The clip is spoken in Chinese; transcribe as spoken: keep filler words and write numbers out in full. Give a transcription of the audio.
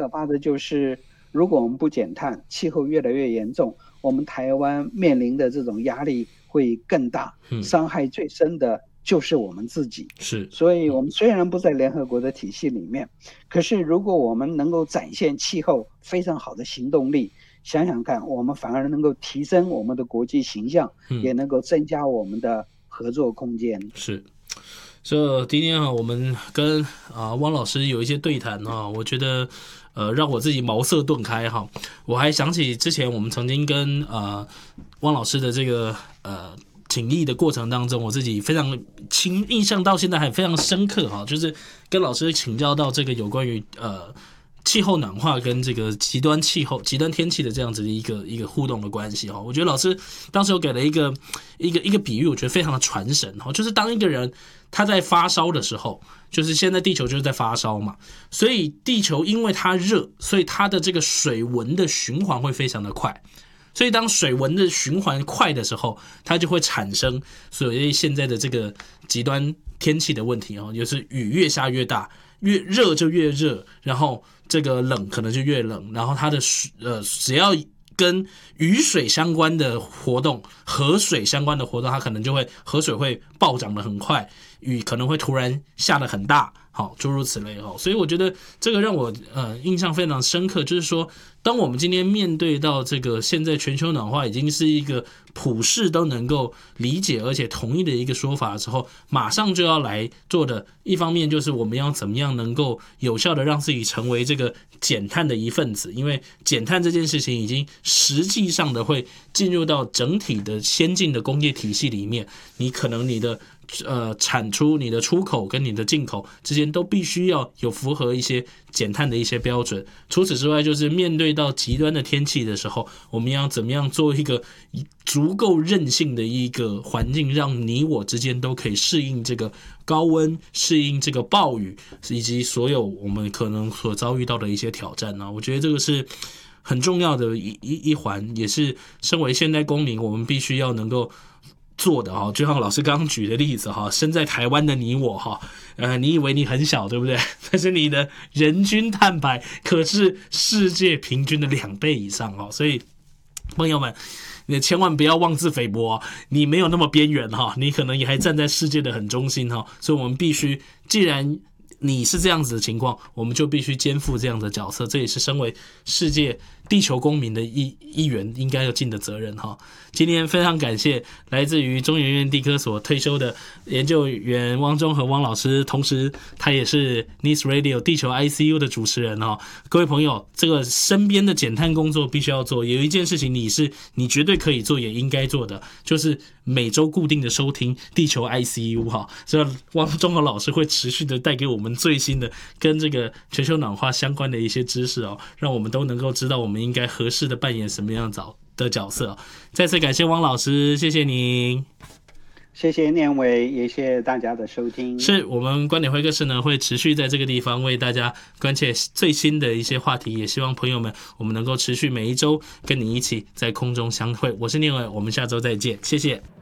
可怕的就是，如果我们不减碳，气候越来越严重，我们台湾面临的这种压力会更大， 嗯， 伤害最深的就是我们自己。 是， 所以，我们虽然不在联合国的体系里面，可是如果我们能够展现气候非常好的行动力，想想看，我们反而能够提升我们的国际形象， 嗯， 也能够增加我们的合作空间。 是。这今天啊，我们跟啊汪老师有一些对谈啊，我觉得呃让我自己茅塞顿开哈。我还想起之前我们曾经跟呃汪老师的这个呃请益的过程当中，我自己非常亲印象到现在还非常深刻哈，就是跟老师请教到这个有关于呃。气候暖化跟这个极端气候、极端天气的这样子的一个一个互动的关系哈，我觉得老师当时有给了一个一个一个比喻，我觉得非常的传神哈，就是当一个人他在发烧的时候，就是现在地球就是在发烧嘛，所以地球因为它热，所以它的这个水温的循环会非常的快。所以当水温的循环快的时候，它就会产生所谓现在的这个极端天气的问题哦，就是雨越下越大，越热就越热，然后这个冷可能就越冷，然后它的呃只要跟雨水相关的活动、河水相关的活动，它可能就会河水会暴涨得很快，雨可能会突然下得很大，好，诸如此类哦。所以我觉得这个让我呃印象非常深刻，就是说，当我们今天面对到这个现在全球暖化已经是一个普世都能够理解而且同意的一个说法的时候，马上就要来做的，一方面就是我们要怎么样能够有效的让自己成为这个减碳的一份子，因为减碳这件事情已经实际上的会进入到整体的先进的工业体系里面，你可能你的呃产出、你的出口跟你的进口之间都必须要有符合一些减碳的一些标准。除此之外，就是面对到极端的天气的时候，我们要怎么样做一个足够韧性的一个环境，让你我之间都可以适应这个高温、适应这个暴雨，以及所有我们可能所遭遇到的一些挑战呢、啊？我觉得这个是很重要的一一一环，也是身为现代公民，我们必须要能够做的哈，就像老师刚刚举的例子哈，身在台湾的你我哈，呃，你以为你很小对不对？但是你的人均碳排可是世界平均的两倍以上哈，所以朋友们，你千万不要妄自菲薄，你没有那么边缘哈，你可能也还站在世界的很中心哈，所以我们必须，既然你是这样子的情况，我们就必须肩负这样的角色，这也是身为世界地球公民的一一员应该要尽的责任哈。今天非常感谢来自于中研院地科所退休的研究员汪中和汪老师，同时他也是 News Radio 地球 I C U 的主持人哈。各位朋友，这个身边的减碳工作必须要做，有一件事情你是你绝对可以做也应该做的，就是每周固定的收听地球 I C U 哈。所以汪中和老师会持续的带给我们最新的跟这个全球暖化相关的一些知识哦，让我们都能够知道我们应该合适的扮演什么样的角色。再次感谢汪老师，谢谢您。 谢谢念伟，也谢谢大家的收听。 是我们观点会客室呢，会持续在这个地方为大家关切最新的一些话题，也希望朋友们我们能够持续每一周跟你一起在空中相会。我是念伟，我们下周再见，谢谢。